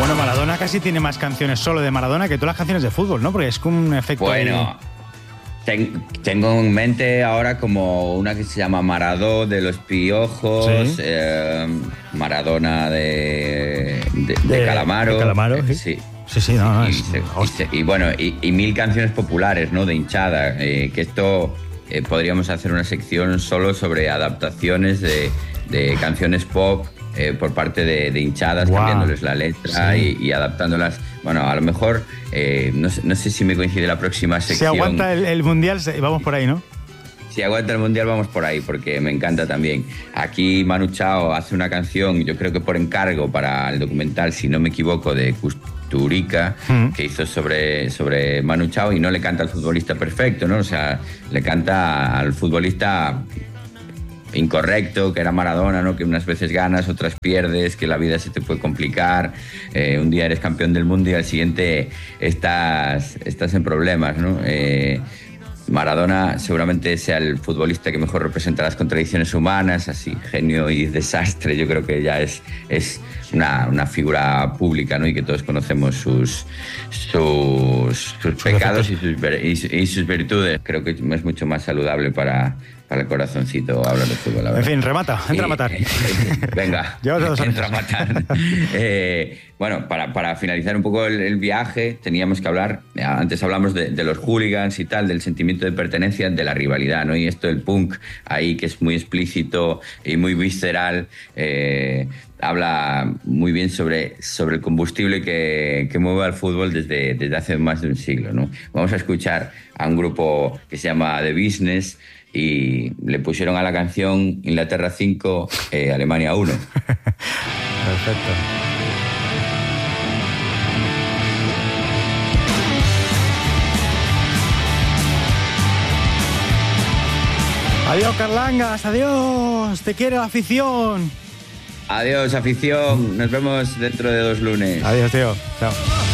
Bueno, Maradona casi tiene más canciones solo de Maradona que todas las canciones de fútbol, ¿no? Porque es como un efecto... Bueno, tengo en mente ahora como una que se llama Maradó de los Piojos, ¿Sí? Maradona de Calamaro. De Calamaro, sí. Sí. Sí, no, Y bueno, y mil canciones populares, ¿no? De hinchada, que esto podríamos hacer una sección solo sobre adaptaciones de canciones pop por parte de hinchadas, wow, cambiándoles la letra, sí, y adaptándolas. Bueno, a lo mejor, no sé si me coincide la próxima sección. Si aguanta el Mundial, vamos por ahí, ¿no? Si aguanta el Mundial, vamos por ahí, porque me encanta también. Aquí Manu Chao hace una canción, yo creo que por encargo para el documental, si no me equivoco, de Kusturica, que hizo sobre Manu Chao, y no le canta al futbolista perfecto, ¿no? O sea, le canta al futbolista incorrecto, que era Maradona, ¿no? Que unas veces ganas, otras pierdes, que la vida se te puede complicar, un día eres campeón del mundo y al siguiente estás en problemas, ¿no? Maradona seguramente sea el futbolista que mejor representa las contradicciones humanas, así, genio y desastre. Yo creo que ya es una figura pública, ¿no? Y que todos conocemos sus pecados y sus virtudes. Creo que es mucho más saludable para el corazoncito hablar de fútbol. En fin, entra a matar. Venga, entra a matar. Bueno, para finalizar un poco el viaje, teníamos que hablar, antes hablamos de los hooligans y tal, del sentimiento de pertenencia, de la rivalidad, ¿no? Y esto del punk ahí, que es muy explícito y muy visceral, habla muy bien sobre el combustible que mueve al fútbol desde hace más de un siglo, ¿no? Vamos a escuchar a un grupo que se llama The Business, y le pusieron a la canción Inglaterra 5, Alemania 1. Perfecto. Adiós, Carlangas, adiós. Te quiere la afición. Adiós, afición. Nos vemos dentro de 2 lunes. Adiós, tío. Chao.